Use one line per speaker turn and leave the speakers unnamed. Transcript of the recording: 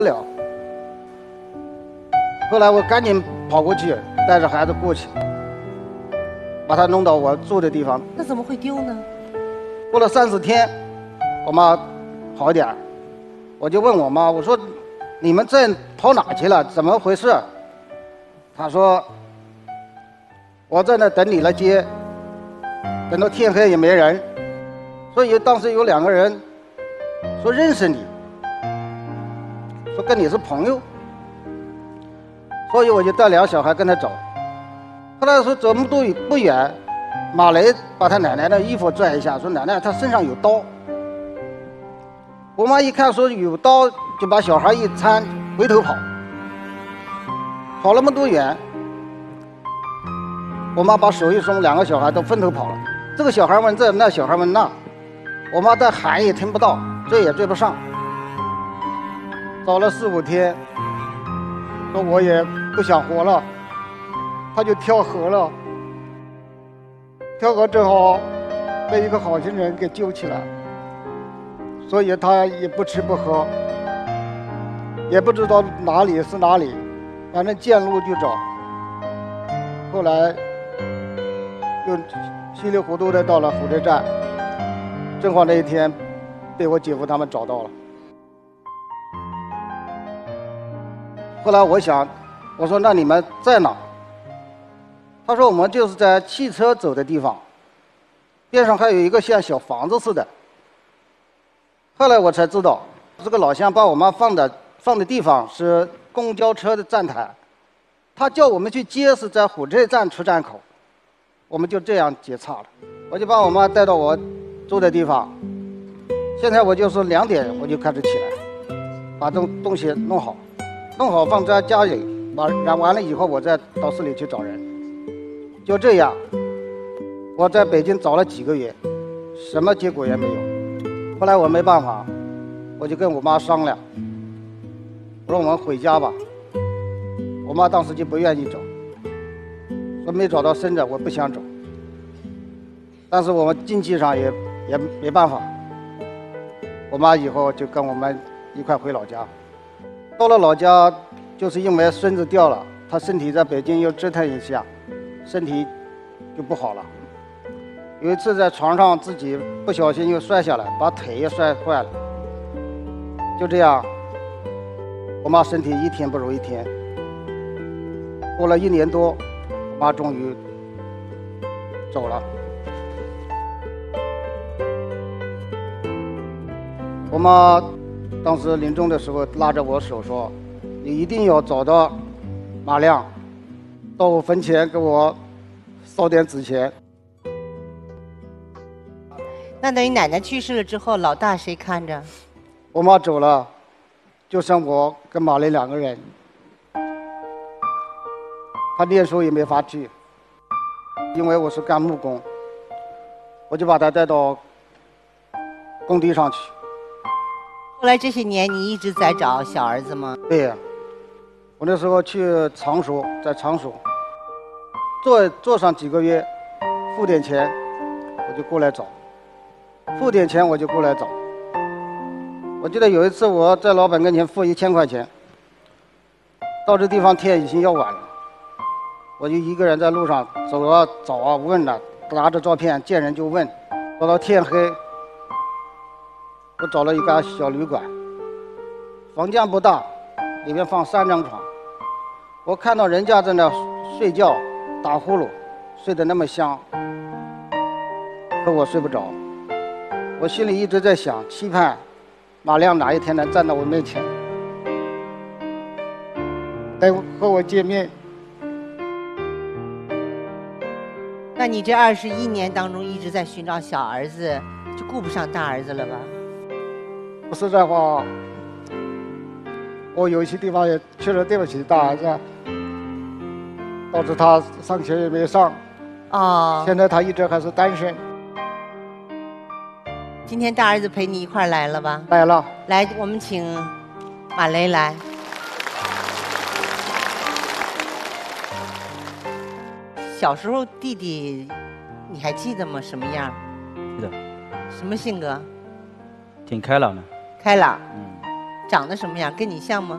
了。后来我赶紧跑过去，带着孩子过去，把他弄到我住的地方。
那怎么会丢呢？
过了3、4天，我妈好一点，我就问我妈，我说你们这跑哪去了？怎么回事？她说我在那等你来接，等到天黑也没人，所以当时有2个人说认识你，说跟你是朋友，所以我就带2个小孩跟他走。后来说走不远，马雷把他奶奶的衣服拽一下，说奶奶她身上有刀。我妈一看说有刀，就把小孩一搀，回头跑，跑那么多远。我妈把手一松，2个小孩都分头跑了。这个小孩问这，那小孩问那，我妈再喊也听不到，追也追不上。找了4、5天，说我也不想活了，他就跳河了。跳河正好被一个好心人给救起来，所以他也不吃不喝，也不知道哪里是哪里，反正见路就找。后来又稀里糊涂的到了火车站，正好那一天被我姐夫他们找到了。后来我想，我说那你们在哪？他说我们就是在汽车走的地方，边上还有一个像小房子似的。后来我才知道，这个老乡把我妈放的地方是公交车的站台，他叫我们去接是在火车站出站口，我们就这样接岔了。我就把我妈带到我住的地方，现在我就是2点我就开始起来，把东西弄好放在家里，染完了以后我再到市里去找人。就这样，我在北京找了几个月，什么结果也没有。后来我没办法，我就跟我妈商量，我说我们回家吧。我妈当时就不愿意走，说没找到生的，我不想走。但是我们经济上也没办法，我妈以后就跟我们一块回老家。到了老家，就是因为孙子掉了，她身体在北京又折腾一下，身体就不好了。有一次在床上自己不小心又摔下来，把腿也摔坏了。就这样，我妈身体一天不如一天。过了1年多，我妈终于走了。我妈当时临终的时候拉着我手说：“你一定要找到马亮，到我坟前给我烧点纸钱。”
那等于奶奶去世了之后，老大谁看着？
我妈走了，就剩我跟马雷2个人。他念书也没法去，因为我是干木工，我就把他带到工地上去。
后来这些年你一直在找小儿子吗？
对呀，我那时候去常熟，在常熟做上几个月，付点钱，我就过来找，付点钱我就过来找。我记得有一次我在老板跟前付1000块钱，到这地方天已经要晚了，我就一个人在路上走啊找啊问啊，拿着照片见人就问，找到天黑，我找了一家小旅馆，房间不大，里面放3张床。我看到人家在那睡觉打呼噜，睡得那么香，可我睡不着。我心里一直在想，期盼马亮哪一天能站到我面前，来和我见面。
那你这21年当中一直在寻找小儿子，就顾不上大儿子了吧？
说实在话，我有一些地方也确实对不起大儿子，导致他上学也没上。
哦。
现在他一直还是单身。
今天大儿子陪你一块儿来了吧？
来了。
来，我们请马雷来。小时候弟弟，你还记得吗？什么样？
记得。
什么性格？
挺开朗的。
开朗。长得什么样？跟你像吗？